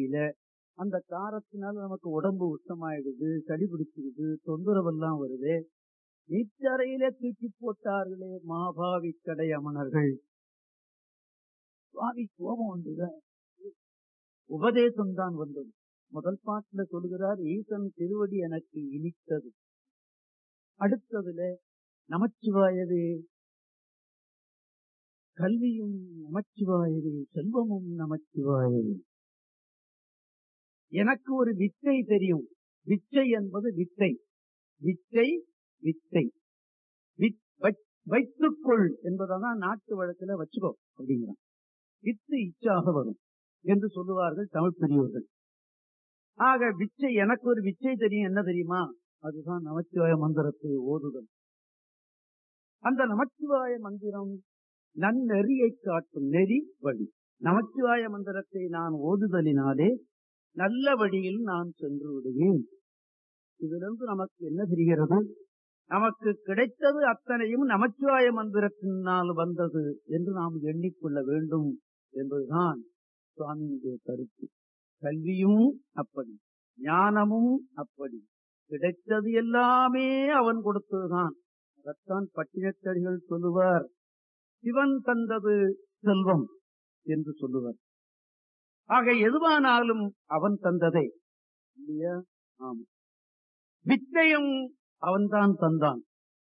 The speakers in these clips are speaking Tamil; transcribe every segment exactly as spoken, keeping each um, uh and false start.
தெரியல. அந்த காரத்தினால நமக்கு உடம்பு உஷ்ணமாயிடுது, சளி பிடிச்சிடுது, தொந்தரவெல்லாம் வருது. நீச்சரையிலே தூக்கி போட்டார்களே மாபாவி கடை அமணர்கள். சுவாமி கோபம் வந்தது. உபதேசம் தான் வந்தது. முதல் பாட்டுல சொல்கிறார், ஈசன் திருவடி எனக்கு இனித்தது. அடுத்ததுல நமச்சிவாயவே, கல்வியும் நமச்சிவாயவே, செல்வமும் நமச்சிவாயவே. எனக்கு ஒரு வித்தை தெரியும். விச்சை என்பது வித்தை, வித்தை வித்தை வைத்துக்கொள் என்பதான் நாட்டு வழக்கில் வச்சுக்கோ அப்படிங்கிறான். வித்து இச்சாக வரும் என்று சொல்லுவார்கள் தமிழ் பெரியவர்கள். ஆக விச்சை, எனக்கு ஒரு விச்சை தெரியும். என்ன தெரியுமா? அதுதான் நமச்சிவாய மந்திரத்தை ஓதுதல். அந்த நமச்சிவாய மந்திரம் நன்னெறியை காட்டும் நெறி வழி. நமச்சிவாய மந்திரத்தை நான் ஓதுதலினாலே நல்ல வழியில் நான் சென்று விடுவேன். இதிலிருந்து நமக்கு என்ன தெரிகிறது? நமக்கு கிடைத்தது அத்தனையும் நமச்சிவாய மந்திரத்தினால் வந்தது என்று நாம் எண்ணிக்கொள்ள வேண்டும் என்பதுதான் சுவாமியுடைய கருத்து. கல்வியும் அப்படி, ஞானமும் அப்படி, கிடைத்தது எல்லாமே அவன் கொடுத்ததுதான். அதத்தான் பட்டினத்தடிகள் சொல்லுவார், சிவன் தந்தது செல்வம் என்று சொல்லுவார். ஆக எதுவானாலும் அவன் தந்ததே இல்லையா? ஆமா. வித்தையும் அவன்தான் தந்தான்.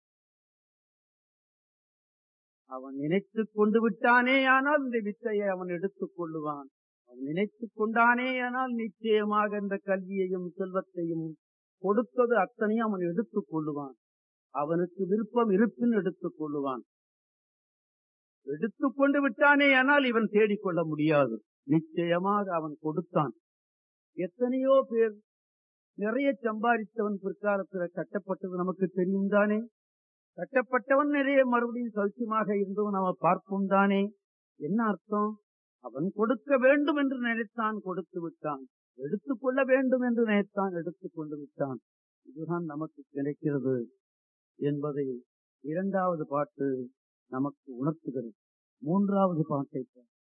அவன் நினைத்துக் கொண்டு விட்டானே ஆனால் இந்த வித்தையை அவன் எடுத்துக் கொள்ளுவான். அவன் நினைத்துக் கொண்டானே ஆனால் நிச்சயமாக இந்த கல்வியையும் செல்வத்தையும் கொடுத்தது அத்தனையும் அவன் எடுத்துக் கொள்ளுவான். அவனுக்கு விருப்பம் இருப்பின் எடுத்துக் கொள்ளுவான். எடுத்துக்கொண்டு விட்டானே ஆனால் இவன் தேடிக்கொள்ள முடியாது. நிச்சயமாக அவன் கொடுத்தான். எத்தனையோ பேர் நிறைய சம்பாதித்தவன் பிற்காலத்தில் கட்டப்பட்டது நமக்கு தெரியும் தானே. கட்டப்பட்டவன் நிறைய மறுபடியும் சௌக்கியமாக இருந்தவன் நம்ம பார்ப்போம் தானே. என்ன அர்த்தம்? அவன் கொடுக்க வேண்டும் என்று நினைத்தான், கொடுத்து விட்டான். எடுத்துக்கொள்ள வேண்டும் என்று நினைத்தான், எடுத்துக் கொண்டு விட்டான். இதுதான் நமக்கு கிடைக்கிறது என்பதை இரண்டாவது பாட்டு நமக்கு உணர்த்துகிறது. மூன்றாவது பாட்டை